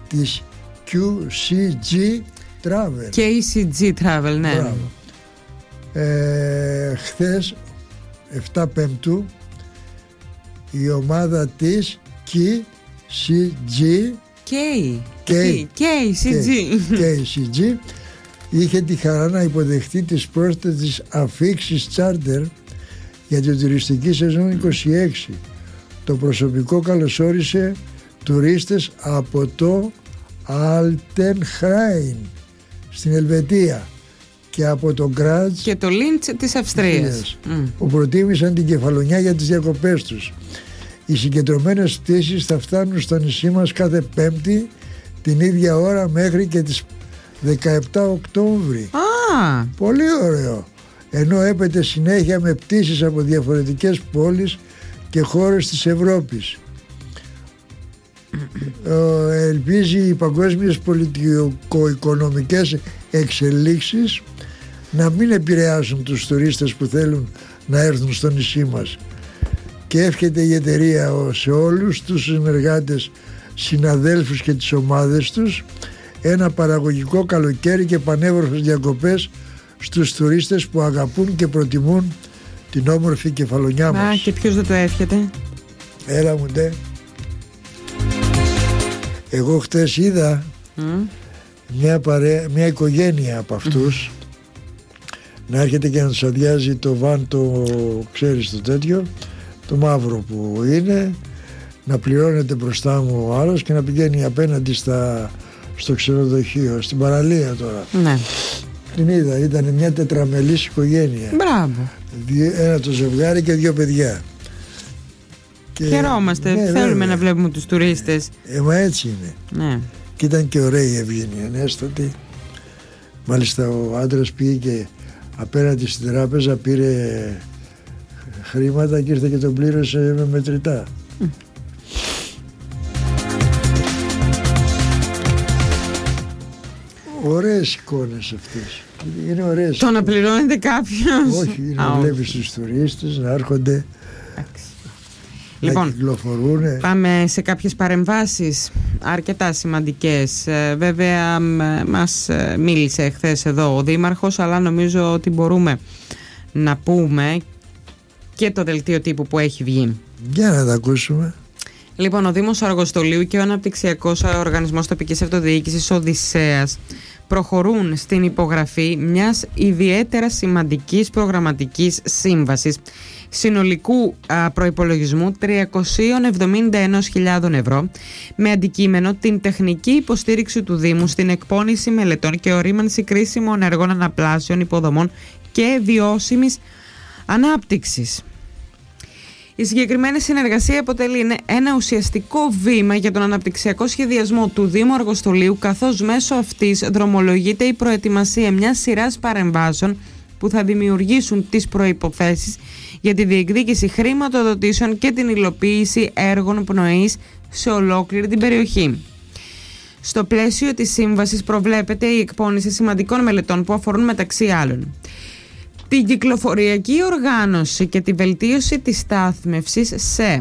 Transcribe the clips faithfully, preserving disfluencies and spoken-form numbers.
της κιου σι τζι Travel. κέι σι τζι Travel, ναι. Ε, χθες επτά Πέμπτου η ομάδα της κέι σι τζι κέι σι τζι είχε τη χαρά να υποδεχτεί τις πρόσθετες αφίξεις τσάρτερ για την τουριστική σεζόν είκοσι έξι. Το προσωπικό καλωσόρισε τουρίστες από το Αλτενχράιν στην Ελβετία και από το Γκράτς και το Λίντς της Αυστρίας, mm. που προτίμησαν την Κεφαλονιά για τις διακοπές τους. Οι συγκεντρωμένες πτήσεις θα φτάνουν στο νησί μας κάθε Πέμπτη την ίδια ώρα μέχρι και τις δεκαεπτά Οκτώβρη. Ah. Πολύ ωραίο. Ενώ έπεται συνέχεια με πτήσεις από διαφορετικές πόλεις και χώρες της Ευρώπης. Ελπίζει οι παγκόσμιες πολιτικο-οικονομικές εξελίξεις να μην επηρεάσουν τους τουρίστες που θέλουν να έρθουν στο νησί μας, και εύχεται η εταιρεία σε όλους τους συνεργάτες, συναδέλφους και τις ομάδες τους ένα παραγωγικό καλοκαίρι και πανέβροχες διακοπές στους τουρίστες που αγαπούν και προτιμούν την όμορφη Κεφαλονιά μας. Α, και ποιος δεν το εύχεται. Έλα μου ντε. Εγώ χτες είδα mm. μια, παρέ, μια οικογένεια από αυτούς mm. να έρχεται και να τους αδειάζει το βαν, το ξέρεις το τέτοιο, το μαύρο που είναι, να πληρώνεται μπροστά μου ο άλλος και να πηγαίνει απέναντι στα, στο ξενοδοχείο, στην παραλία τώρα. Ναι. Την είδα, ήταν μια τετραμελής οικογένεια. Μπράβο. Ένα το ζευγάρι και δύο παιδιά. Και χαιρόμαστε, ναι, θέλουμε βέβαια να βλέπουμε τους τουρίστες. Ε, μα έτσι είναι. Ναι. Και ήταν και ωραία η Ευγένεια, ανέστατη. Μάλιστα ο άντρας πήγε και απέναντι στην τράπεζα, πήρε χρήματα και ήρθε και τον πλήρωσε με μετρητά. Mm. Ωραίες εικόνες αυτές. Είναι ωραίες. Το να πληρώνεται κάποιος. Όχι, είναι να βλέπεις τους τουρίστες να έρχονται. Λοιπόν, πάμε σε κάποιες παρεμβάσεις αρκετά σημαντικές. Ε, βέβαια μας μίλησε χθες εδώ ο Δήμαρχος, αλλά νομίζω ότι μπορούμε να πούμε και το δελτίο τύπου που έχει βγει. Για να τα ακούσουμε. Λοιπόν, ο Δήμος Αργοστολίου και ο Αναπτυξιακός Οργανισμός Τοπικής Αυτοδιοίκησης Οδυσσέας προχωρούν στην υπογραφή μιας ιδιαίτερα σημαντικής προγραμματικής σύμβασης συνολικού α, προϋπολογισμού τριακόσιες εβδομήντα ένα χιλιάδες ευρώ με αντικείμενο την τεχνική υποστήριξη του Δήμου στην εκπόνηση μελετών και ορίμανση κρίσιμων έργων αναπλάσεων υποδομών και βιώσιμης ανάπτυξης. Η συγκεκριμένη συνεργασία αποτελεί ένα ουσιαστικό βήμα για τον αναπτυξιακό σχεδιασμό του Δήμου Αργοστολίου, καθώς μέσω αυτής δρομολογείται η προετοιμασία μιας σειράς παρεμβάσεων που θα δημιουργήσουν τις προϋποθέσεις για τη διεκδίκηση χρηματοδοτήσεων και την υλοποίηση έργων πνοής σε ολόκληρη την περιοχή. Στο πλαίσιο της σύμβασης προβλέπεται η εκπόνηση σημαντικών μελετών που αφορούν μεταξύ άλλων την κυκλοφοριακή οργάνωση και τη βελτίωση της στάθμευσης σε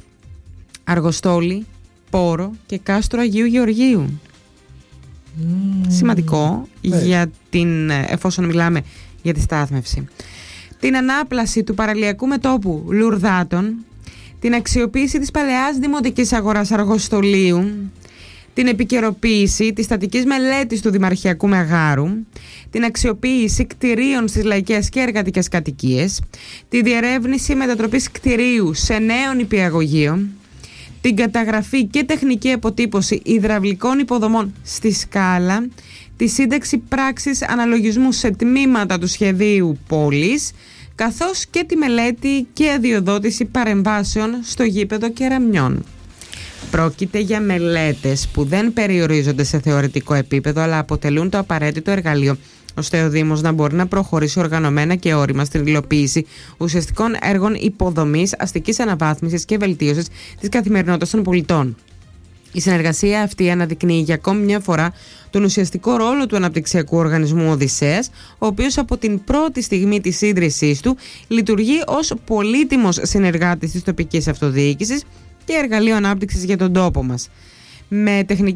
Αργοστόλη, Πόρο και Κάστρο Αγίου Γεωργίου. Mm. Σημαντικό yeah. για την, εφόσον μιλάμε για τη στάθμευση. Την ανάπλαση του παραλιακού μετώπου Λουρδάτων, την αξιοποίηση της παλαιάς δημοτικής αγοράς Αργοστολίου, την επικαιροποίηση της στατικής μελέτης του Δημαρχιακού Μεγάρου, την αξιοποίηση κτηρίων στις λαϊκές και εργατικές κατοικίες, τη διερεύνηση μετατροπής κτηρίου σε νέο νηπιαγωγείο, την καταγραφή και τεχνική αποτύπωση υδραυλικών υποδομών στη σκάλα, τη σύνταξη πράξης αναλογισμού σε τμήματα του σχεδίου πόλης, καθώς και τη μελέτη και αδειοδότηση παρεμβάσεων στο γήπεδο Κεραμιών. Πρόκειται για μελέτες που δεν περιορίζονται σε θεωρητικό επίπεδο, αλλά αποτελούν το απαραίτητο εργαλείο ώστε ο Δήμος να μπορεί να προχωρήσει οργανωμένα και όρημα στην υλοποίηση ουσιαστικών έργων υποδομής, αστικής αναβάθμισης και βελτίωσης της καθημερινότητας των πολιτών. Η συνεργασία αυτή αναδεικνύει για ακόμη μια φορά τον ουσιαστικό ρόλο του Αναπτυξιακού Οργανισμού Οδυσσέας, ο οποίος από την πρώτη στιγμή της ίδρυσής του λειτουργεί ως πολύτιμος συνεργάτης της τοπικής αυτοδιοίκησης και εργαλείο ανάπτυξης για τον τόπο μας. Με τεχνική